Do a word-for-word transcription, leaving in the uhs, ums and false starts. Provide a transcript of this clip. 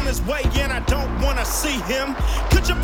on his way and I don't wanna see him. Could you